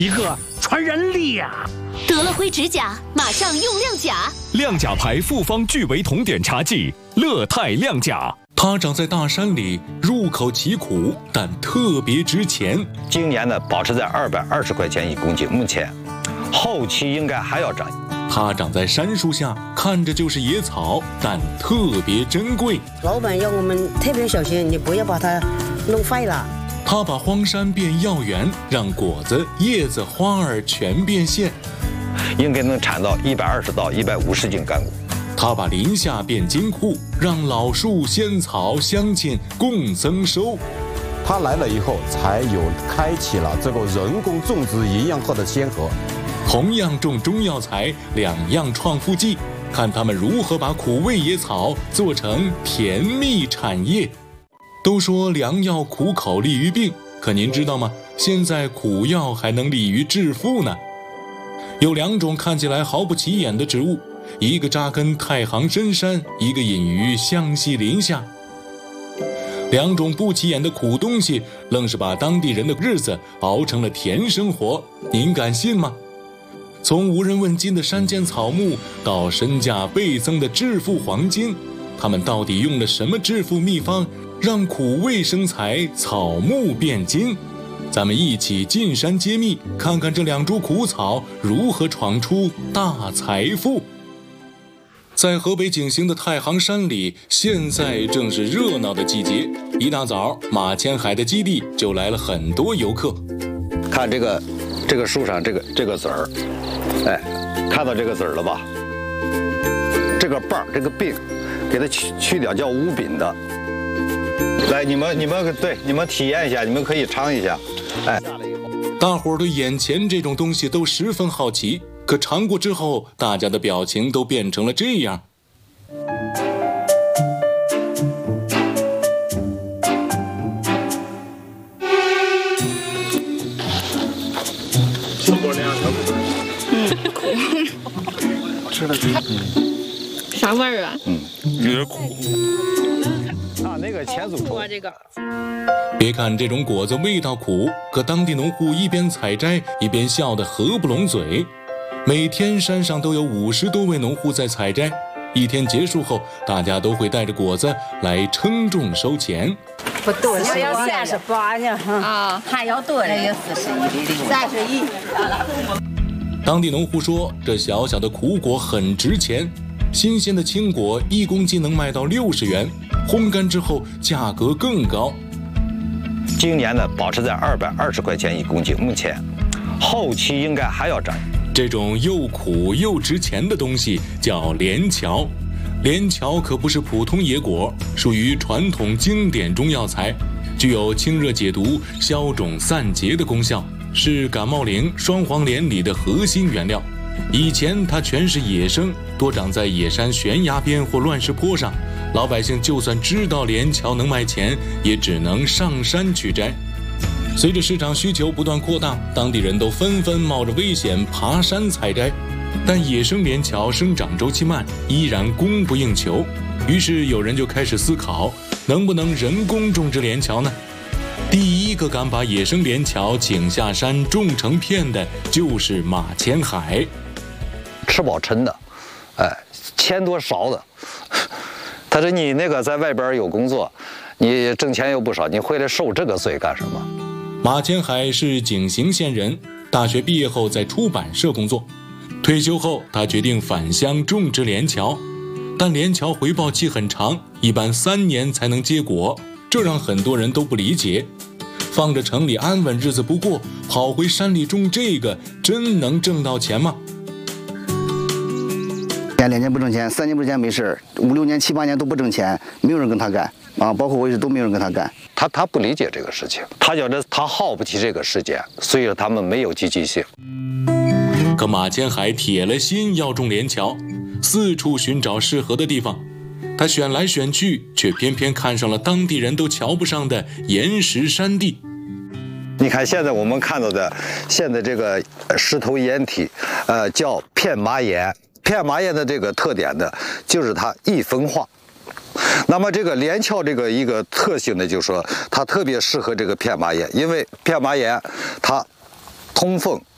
一个传染力呀！ 得了灰指甲，马上用亮甲。 亮甲牌复方聚维酮碘茶剂，乐泰亮甲。它长在大山里，入口奇苦，但特别值钱。 今年呢，保持在220块钱1公斤，目前，后期应该还要涨。 它长在杉树下，看着就是野草，但特别珍贵。 老板要我们特别小心，你不要把它弄坏了。 它把荒山变药园，让果子、叶子、花儿全变现， 应该能产到120到150斤干果。 它把林下变金库，让老树、仙草、乡亲共增收。 它来了以后，才有开启了这个人工种植营养课的先河。 同样种中药材，两样创富剂，看他们如何把苦味野草做成甜蜜产业。都说良药苦口利于病，可您知道吗？现在苦药还能利于致富呢。有2种看起来毫不起眼的植物，一个扎根太行深山，一个隐于湘西林下。2种不起眼的苦东西，愣是把当地人的日子熬成了甜生活，您敢信吗？从无人问津的山间草木，到身价倍增的致富黄金，他们到底用了什么致富秘方，让苦味生财，草木变金？咱们一起进山揭秘，看看这2株苦草如何闯出大财富。在河北景行的太行山里，现在正是热闹的季节。一大早，马千海的基地就来了很多游客。 看这个树上这个籽儿，哎，看到这个籽儿了吧？这个瓣儿，这个柄，给它去掉，叫无柄的。来，你们体验一下，你们可以尝一下。哎， 大伙儿对眼前这种东西都十分好奇，可尝过之后，大家的表情都变成了这样。 吃了啥味儿啊？ 有点苦。 啊，那个前祖这个。 别看这种果子味道苦，可当地农户一边采摘一边笑得合不拢嘴。每天山上都有50多位农户在采摘，一天结束后，大家都会带着果子来称重收钱。 不多，我要38呢， 啊， 还要多呢，也41，31。 当地农户说，这小小的苦果很值钱，新鲜的青果1公斤能卖到60元，烘干之后价格更高。 今年呢，保持在220块钱1公斤，目前，后期应该还要涨。 这种又苦又值钱的东西叫连翘。连翘可不是普通野果，属于传统经典中药材，具有清热解毒、消肿散结的功效，是感冒灵、双黄连里的核心原料。以前它全是野生，多长在野山悬崖边或乱石坡上，老百姓就算知道连翘能卖钱，也只能上山去摘。随着市场需求不断扩大，当地人都纷纷冒着危险爬山采摘，但野生连翘生长周期慢，依然供不应求。于是有人就开始思考，能不能人工种植连翘呢？第一个敢把野生连翘请下山种成片的就是马千海。 吃饱撑的，哎，钱多少的。他说你那个在外边有工作，你挣钱又不少，你回来受这个罪干什么？ 马千海是景行县人，大学毕业后在出版社工作，退休后他决定返乡种植连翘，但连翘回报期很长，一般3年才能结果，这让很多人都不理解。放着城里安稳日子不过，跑回山里种这个，真能挣到钱吗 ？2年不挣钱，3年不挣钱没事，5、6年、7、8年都不挣钱，没有人跟他干啊，包括我也是都没有人跟他干。 他不理解这个事情，他觉得他耗不起这个时间，所以他们没有积极性。 可马千海铁了心要种连翘，四处寻找适合的地方，他选来选去，却偏偏看上了当地人都瞧不上的岩石山地。 你看现在我们看到的现在这个石头岩体，叫片麻岩。片麻岩的这个特点呢，就是它易风化。那么这个连翘这个一个特性呢，就是说它特别适合这个片麻岩，因为片麻岩它通风